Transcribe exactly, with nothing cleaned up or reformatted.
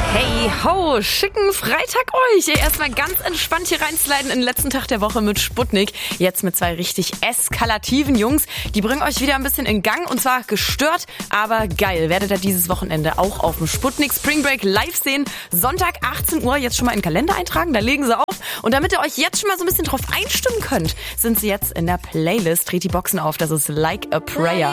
Hey ho, schicken Freitag euch. Erstmal ganz entspannt hier reinsliden in den letzten Tag der Woche mit Sputnik. Jetzt mit zwei richtig eskalativen Jungs. Die bringen euch wieder ein bisschen in Gang und zwar gestört, aber geil. Werdet ihr dieses Wochenende auch auf dem Sputnik Spring Break live sehen. Sonntag achtzehn Uhr, jetzt schon mal in den Kalender eintragen, da legen sie auf. Und damit ihr euch jetzt schon mal so ein bisschen drauf einstimmen könnt, sind sie jetzt in der Playlist. Dreht die Boxen auf, das ist Like a Prayer.